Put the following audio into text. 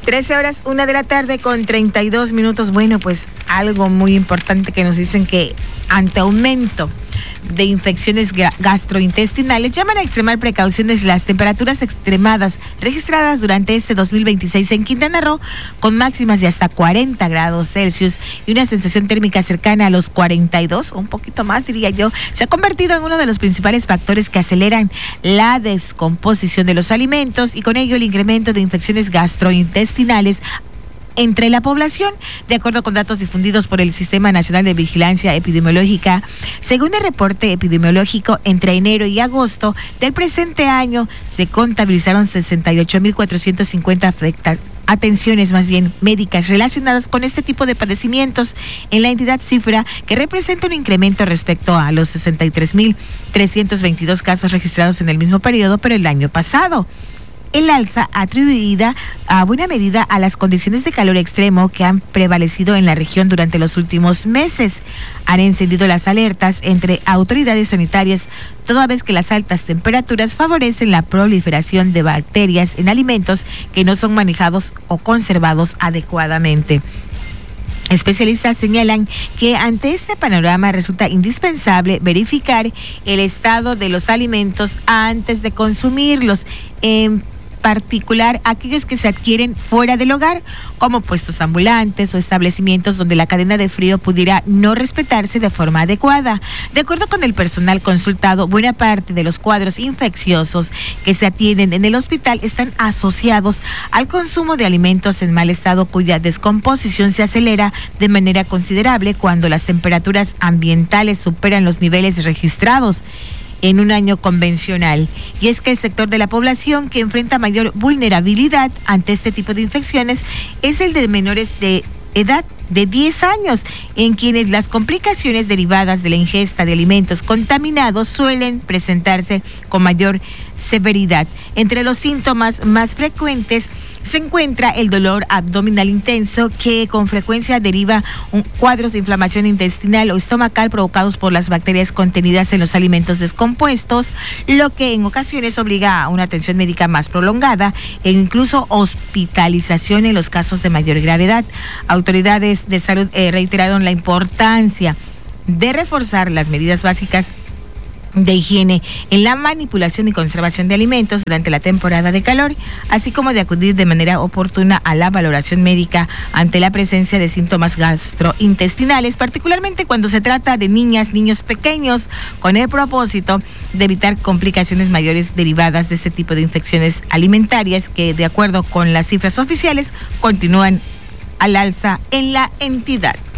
13:01 p.m. Bueno, pues algo muy importante que nos dicen que ante aumento de infecciones gastrointestinales llaman a extremar precauciones las temperaturas extremadas registradas durante este 2026 en Quintana Roo, con máximas de hasta 40 grados Celsius y una sensación térmica cercana a los 42, un poquito más diría yo, se ha convertido en uno de los principales factores que aceleran la descomposición de los alimentos y con ello el incremento de infecciones gastrointestinales entre la población, de acuerdo con datos difundidos por el Sistema Nacional de Vigilancia Epidemiológica. Según el reporte epidemiológico, entre enero y agosto del presente año se contabilizaron 68.450 atenciones médicas relacionadas con este tipo de padecimientos en la entidad, cifra que representa un incremento respecto a los 63.322 casos registrados en el mismo periodo, pero el año pasado. El alza atribuida a buena medida a las condiciones de calor extremo que han prevalecido en la región durante los últimos meses. Han encendido las alertas entre autoridades sanitarias, toda vez que las altas temperaturas favorecen la proliferación de bacterias en alimentos que no son manejados o conservados adecuadamente. Especialistas señalan que ante este panorama resulta indispensable verificar el estado de los alimentos antes de consumirlos, en particular aquellos que se adquieren fuera del hogar, como puestos ambulantes o establecimientos donde la cadena de frío pudiera no respetarse de forma adecuada. De acuerdo con el personal consultado, buena parte de los cuadros infecciosos que se atienden en el hospital están asociados al consumo de alimentos en mal estado, cuya descomposición se acelera de manera considerable cuando las temperaturas ambientales superan los niveles registrados en un año convencional. Y es que el sector de la población que enfrenta mayor vulnerabilidad ante este tipo de infecciones es el de menores de edad de 10 años, en quienes las complicaciones derivadas de la ingesta de alimentos contaminados suelen presentarse con mayor severidad. Entre los síntomas más frecuentes se encuentra el dolor abdominal intenso, que con frecuencia deriva cuadros de inflamación intestinal o estomacal provocados por las bacterias contenidas en los alimentos descompuestos, lo que en ocasiones obliga a una atención médica más prolongada e incluso hospitalización en los casos de mayor gravedad. Autoridades de salud reiteraron la importancia de reforzar las medidas básicas de higiene en la manipulación y conservación de alimentos durante la temporada de calor, así como de acudir de manera oportuna a la valoración médica ante la presencia de síntomas gastrointestinales, particularmente cuando se trata de niños pequeños, con el propósito de evitar complicaciones mayores derivadas de este tipo de infecciones alimentarias que, de acuerdo con las cifras oficiales, continúan al alza en la entidad.